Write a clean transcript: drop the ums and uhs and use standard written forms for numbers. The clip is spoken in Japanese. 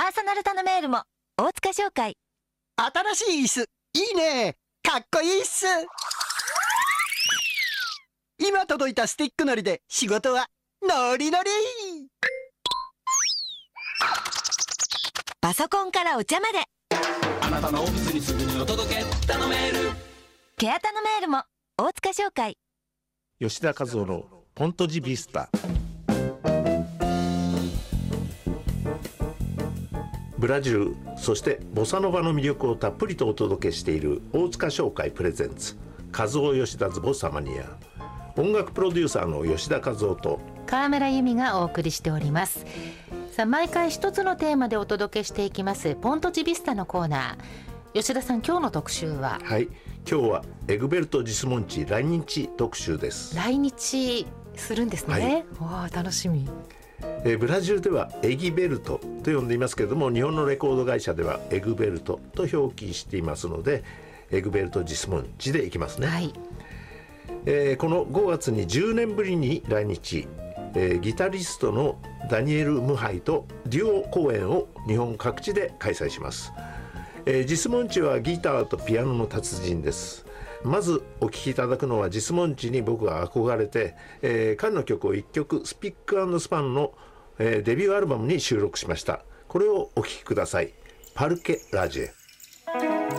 ーソナル頼メールも大塚商会。 新しい椅子いいね。かっこいいっす。今届いたスティックのりで仕事はノリノリ。 パソコンからお茶まで、 あなたのオフィスにすぐにお届け頼メール。 ケア頼メールも大塚商会。 吉田和夫のポントジビスタ。ブラジル、そしてボサノバの魅力をたっぷりとお届けしている大塚商会プレゼンツ和夫吉田ズボサマニア。音楽プロデューサーの吉田和夫と川村由美がお送りしております。さあ、毎回一つのテーマでお届けしていきますポントジビスタのコーナー。吉田さん、今日の特集は？ はい、今日はエグベルト・ジスモンチ来日特集です。 来日するんですね、わあ、楽しみ。 ブラジルではエギベルトと呼んでいますけれども、日本のレコード会社ではエグベルトと表記していますので、エグベルト・ジスモンチでいきますね、 はい。 この5月に10年ぶりに来日、ギタリストのダニエル・ムハイとデュオ公演を日本各地で開催します。ジスモンチはギターとピアノの達人です。まずお聴きいただくのはジスモンチに僕が憧れて、彼の曲を1曲スピック&スパンの、デビューアルバムに収録しました。これをお聴きください。パルケ・ラジェ。